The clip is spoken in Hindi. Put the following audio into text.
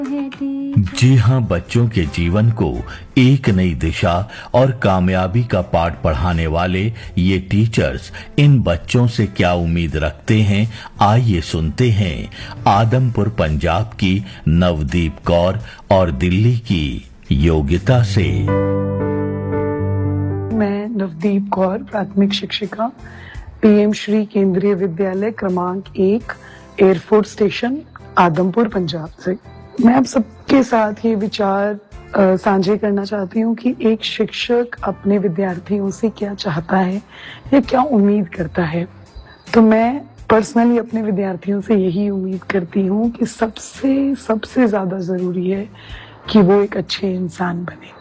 जी हाँ, बच्चों के जीवन को एक नई दिशा और कामयाबी का पाठ पढ़ाने वाले ये टीचर्स इन बच्चों से क्या उम्मीद रखते हैं, आइए सुनते हैं आदमपुर पंजाब की नवदीप कौर और दिल्ली की योगिता से। मैं नवदीप कौर, प्राथमिक शिक्षिका, पीएम श्री केंद्रीय विद्यालय क्रमांक 1, एयरफोर्स स्टेशन, आदमपुर, पंजाब से। मैं आप सबके साथ ये विचार साझे करना चाहती हूँ कि एक शिक्षक अपने विद्यार्थियों से क्या चाहता है या क्या उम्मीद करता है। तो मैं पर्सनली अपने विद्यार्थियों से यही उम्मीद करती हूँ कि सबसे ज्यादा जरूरी है कि वो एक अच्छे इंसान बने।